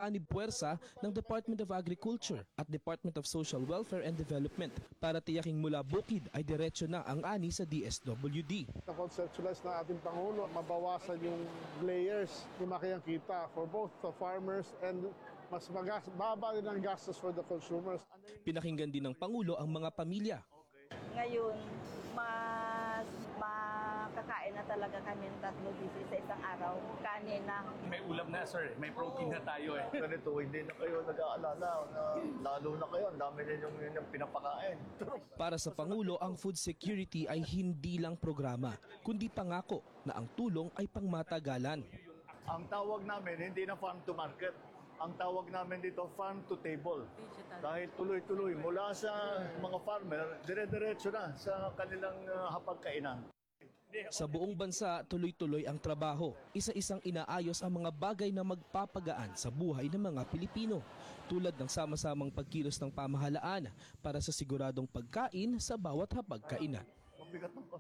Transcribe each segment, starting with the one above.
sanib puwersa ng Department of Agriculture at Department of Social Welfare and Development para tiyaking mula bukid ay diretso na ang ani sa DSWD. Na-conceptualize na ating Pangulo, mabawasan yung layers ni makiyang kita for both the farmers and mas baba din ang gastos for the consumers. Pinakinggan din ng Pangulo ang mga pamilya. Ngayon, mas makakain na talaga kami ng 3 beses sa isang araw. Kanin na. May ulam na, sir. May protein na tayo. Ganito, hindi na kayo nag-aalala na lalo na kayo. Ang dami ninyong pinapakain. Para sa Pangulo, ang food security ay hindi lang programa, kundi pangako na ang tulong ay pangmatagalan. Ang tawag namin, hindi na farm to market. Ang tawag namin dito, farm to table. Dahil tuloy-tuloy, mula sa mga farmer, dire-diretso na sa kanilang hapagkainan. Sa buong bansa, tuloy-tuloy ang trabaho. Isa-isang inaayos ang mga bagay na magpapagaan sa buhay ng mga Pilipino. Tulad ng sama-samang pagkilos ng pamahalaan para sa siguradong pagkain sa bawat hapagkainan. Mabigat ng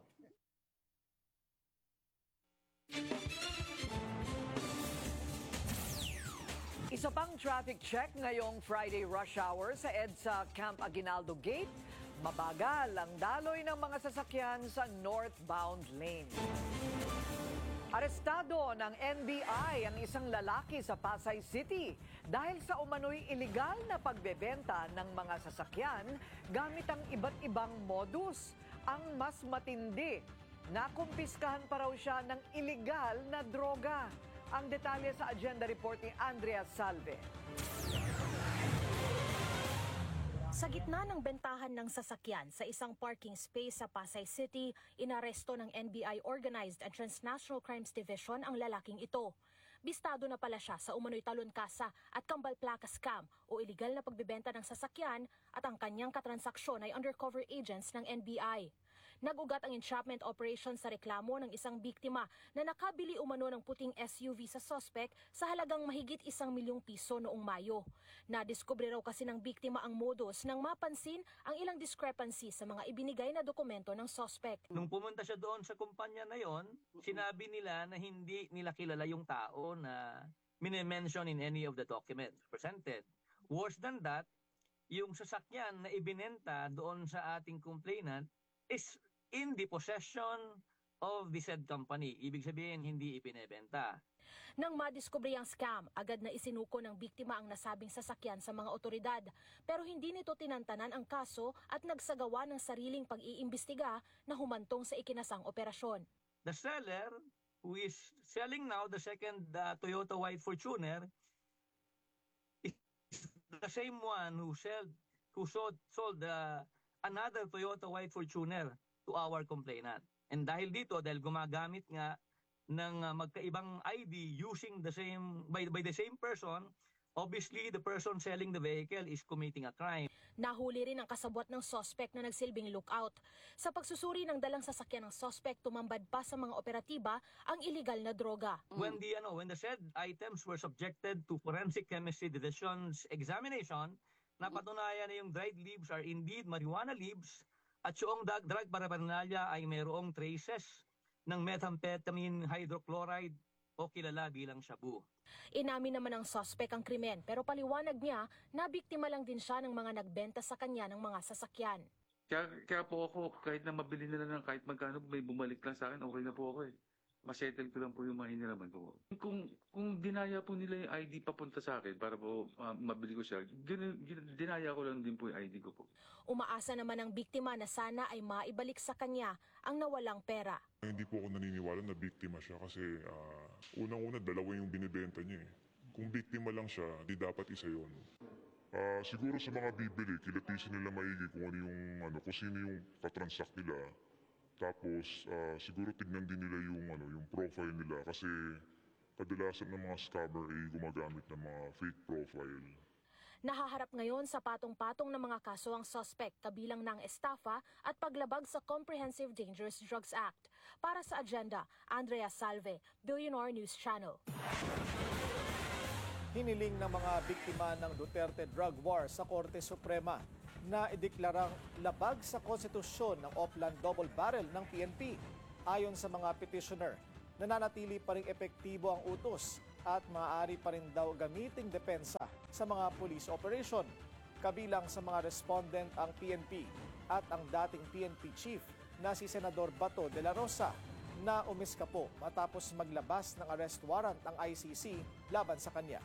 Isa pang traffic check ngayong Friday rush hour sa EDSA Camp Aguinaldo Gate. Mabagal ang daloy ng mga sasakyan sa northbound lane. Arestado ng NBI ang isang lalaki sa Pasay City dahil sa umano'y iligal na pagbebenta ng mga sasakyan gamit ang iba't ibang modus. Ang mas matindi, nakumpiskahan pa raw siya ng iligal na droga. Ang detalye sa agenda report ni Andrea Salve. Sa gitna ng bentahan ng sasakyan sa isang parking space sa Pasay City, inaresto ng NBI Organized and Transnational Crimes Division ang lalaking ito. Bistado na pala siya sa umano'y talon-kasa at kambal plaka scam o iligal na pagbebenta ng sasakyan at ang kanyang katransaksyon ay undercover agents ng NBI. Nag-ugat ang entrapment operation sa reklamo ng isang biktima na nakabili umano ng puting SUV sa suspect sa halagang mahigit 1 milyong piso noong Mayo. Nadiskubre raw kasi ng biktima ang modus nang mapansin ang ilang discrepancy sa mga ibinigay na dokumento ng suspect. Nung pumunta siya doon sa kumpanya na yon, sinabi nila na hindi nila kilala yung tao na minimension in any of the documents presented. Worse than that, yung sasakyan na ibinenta doon sa ating complainant is in the possession of the said company. Ibig sabihin, hindi ipinebenta. Nang madiskubre ang scam, agad na isinuko ng biktima ang nasabing sasakyan sa mga otoridad. Pero hindi nito tinantanan ang kaso at nagsagawa ng sariling pag-iimbestiga na humantong sa ikinasang operasyon. The seller, who is selling now the second Toyota White Fortuner, is the same one who sold another Toyota White Fortuner to our complainant. And dahil dahil gumagamit nga ng magkaibang ID using the same by the same person, obviously the person selling the vehicle is committing a crime. Nahuli rin ang kasabwat ng suspect na nagsilbing lookout. Sa pagsusuri ng dalang sasakyan ng suspect, tumambad pa sa mga operatiba ang illegal na droga. When the said items were subjected to Forensic Chemistry Division's examination, napatunayan na yung dried leaves are indeed marijuana leaves at yung drug paraphernalia ay mayroong traces ng methamphetamine hydrochloride o kilala bilang shabu. Inamin naman ng suspect ang krimen pero paliwanag niya na biktima lang din siya ng mga nagbenta sa kanya ng mga sasakyan. Kaya po ako kahit na mabili nila ng kahit magkano may bumalik lang sa akin, okay na po ako eh. Masettle ko lang po yung mga hiniraman ko. Kung dinaya po nila yung ID papunta sa akin para po mabili ko siya, dinaya ko lang din po yung ID ko po. Umaasa naman ang biktima na sana ay maibalik sa kanya ang nawalang pera. Hindi po ako naniniwala na biktima siya kasi unang-una dalawa yung binibenta niya eh. Kung biktima lang siya, di dapat isa yun. Siguro sa mga bibili, kilatisin nila maigi kung kung sino yung katransact nila. Tapos siguro tignan din nila yung profile nila kasi kadalasan ng mga scammer ay gumagamit ng mga fake profile. Nahaharap ngayon sa patong-patong ng mga kaso ang suspect kabilang ng estafa at paglabag sa Comprehensive Dangerous Drugs Act. Para sa agenda, Andrea Salve, Billionaire News Channel. Hiniling ng mga biktima ng Duterte drug war sa Korte Suprema na ideklarang labag sa konstitusyon ng Oplan Double Barrel ng PNP. Ayon sa mga petitioner, nananatili pa ring epektibo ang utos at maaari pa rin daw gamiting depensa sa mga police operation. Kabilang sa mga respondent ang PNP at ang dating PNP chief na si Senador Bato de la Rosa na umiskapo matapos maglabas ng arrest warrant ang ICC laban sa kanya.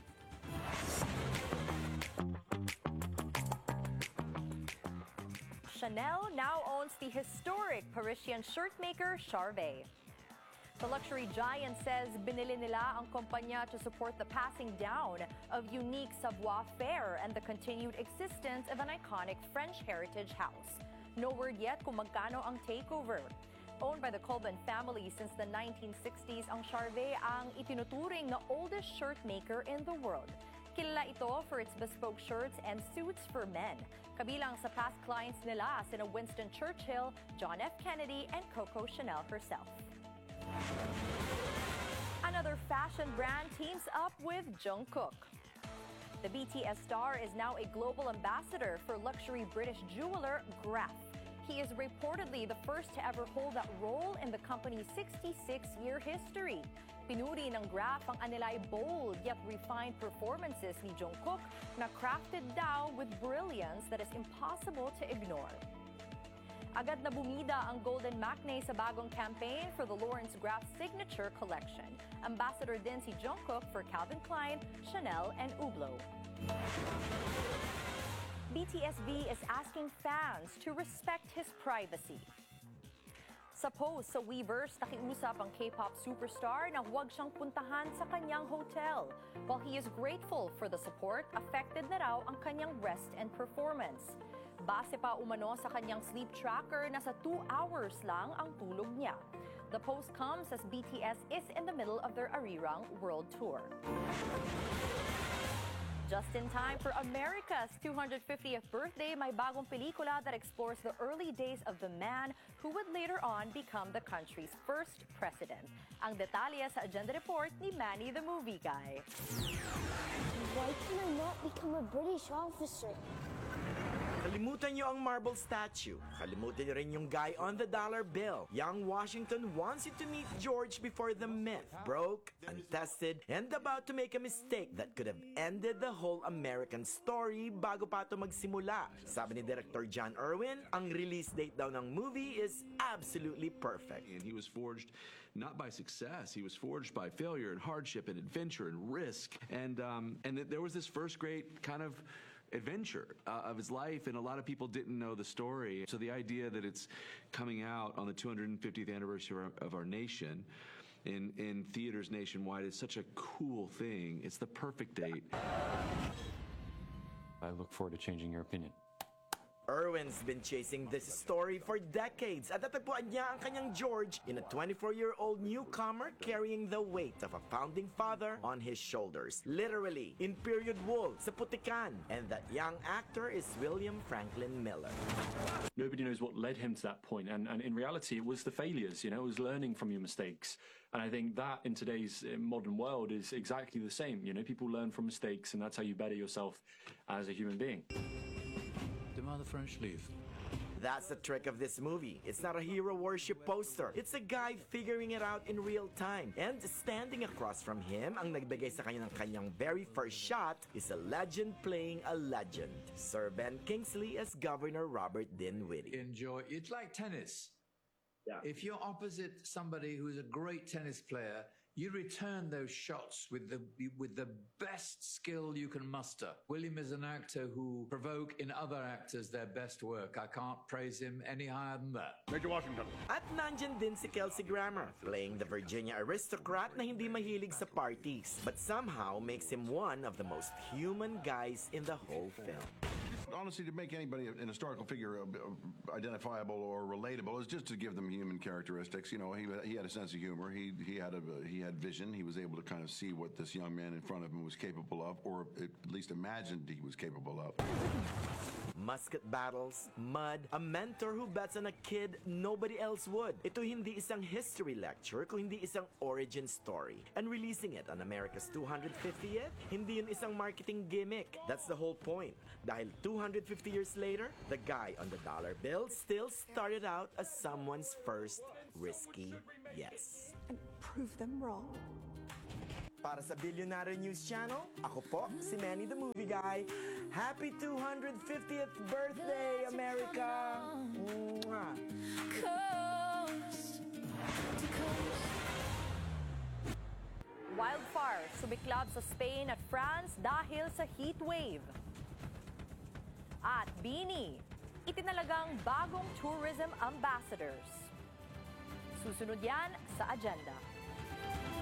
Chanel now owns the historic Parisian shirt maker Charvet. The luxury giant says binili nila ang kumpanya to support the passing down of unique savoir-faire and the continued existence of an iconic French heritage house. No word yet kung magkano ang takeover. Owned by the Colbin family since the 1960s, ang Charvet ang itinuturing na oldest shirt maker in the world. Kilala ito for its bespoke shirts and suits for men. Kabilang sa past clients nila sina Winston Churchill, John F. Kennedy, and Coco Chanel herself. Another fashion brand teams up with Jungkook. The BTS star is now a global ambassador for luxury British jeweler Graff. He is reportedly the first to ever hold that role in the company's 66-year history. Pinuri ng Graff ang anilay bold yet refined performances ni Jungkook na crafted daw with brilliance that is impossible to ignore. Agad na bumida ang Golden Maknae sa bagong campaign for the Lawrence Graff Signature Collection. Ambassador din si Jungkook for Calvin Klein, Chanel, and Hublot. BTSV is asking fans to respect his privacy. Sa post sa Weverse, nakiusap ang K-pop superstar na huwag siyang puntahan sa kanyang hotel. While he is grateful for the support, affected na raw ang kanyang rest and performance. Base pa umano sa kanyang sleep tracker, nasa 2 hours lang ang tulog niya. The post comes as BTS is in the middle of their Arirang World Tour. Just in time for America's 250th birthday, may bagong pelikula that explores the early days of the man who would later on become the country's first president. Ang detalye sa Agenda Report ni Manny the Movie Guy. Why can I not become a British officer? Kalimutan niyo ang marble statue. Kalimutan niyo rin yung guy on the dollar bill. Young Washington wants you to meet George before the myth broke, untested, and about to make a mistake that could have ended the whole American story bago pa ito magsimula. Sabi ni Director John Irwin, ang release date daw ng movie is absolutely perfect. And he was forged not by success, he was forged by failure and hardship and adventure and risk. And there was this first great kind of adventure of his life, and a lot of people didn't know the story. So the idea that it's coming out on the 250th anniversary of our nation in theaters nationwide is such a cool thing. It's the perfect date. I look forward to changing your opinion. Irwin's been chasing this story for decades at natagpuan niya ang kanyang George in a 24-year-old newcomer carrying the weight of a founding father on his shoulders. Literally, in period wool, sa putikan. And that young actor is William Franklin Miller. Nobody knows what led him to that point, and in reality it was the failures, it was learning from your mistakes. And I think that in today's modern world is exactly the same. People learn from mistakes, and that's how you better yourself as a human being. Demain the French leave. That's the trick of this movie. It's not a hero worship poster. It's a guy figuring it out in real time. And standing across from him, ang nagbigay sa kanya ng kanyang very first shot is a legend playing a legend. Sir Ben Kingsley as Governor Robert Dinwiddie. Enjoy. It's like tennis. Yeah. If you're opposite somebody who's a great tennis player, you return those shots with the best skill you can muster. William is an actor who provoke in other actors their best work. I can't praise him any higher than that. Major Washington. At nandyan din si Kelsey Grammer, playing the Virginia aristocrat na hindi mahilig sa parties, but somehow makes him one of the most human guys in the whole film. Honestly, to make anybody an historical figure identifiable or relatable is just to give them human characteristics. He had a sense of humor. He had vision. He was able to kind of see what this young man in front of him was capable of, or at least imagined he was capable of. Musket battles, mud, a mentor who bets on a kid nobody else would. Ito hindi isang history lecture, kung hindi isang origin story. And releasing it on America's 250th, hindi yun isang marketing gimmick. That's the whole point. Dahil 250 years later, the guy on the dollar bill still started out as someone's first risky yes. And prove them wrong. Para sa Billionaire News Channel, ako po si Manny the Movie Guy. Happy 250th birthday, America! Mwah! Wildfire sumiklab sa Spain at France dahil sa heat wave. At Bini, itinalagang bagong tourism ambassadors. Susunod yan sa agenda.